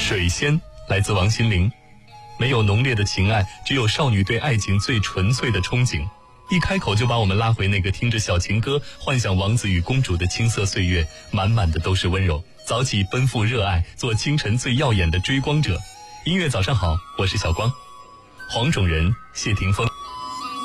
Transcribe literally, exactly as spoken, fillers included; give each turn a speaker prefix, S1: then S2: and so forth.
S1: 水仙来自王心凌，没有浓烈的情爱，只有少女对爱情最纯粹的憧憬。一开口就把我们拉回那个听着小情歌幻想王子与公主的青涩岁月，满满的都是温柔。早起奔赴热爱，做清晨最耀眼的追光者。音乐早上好，我是小光。黄种人谢霆锋。